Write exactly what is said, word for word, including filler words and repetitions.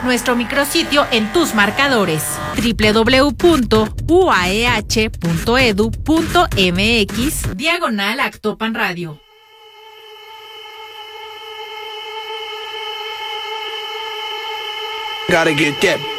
nuestro micrositio en tus marcadores doble u doble u doble u punto u a e h punto e d u punto m x diagonal Actopan Radio. Gotta get that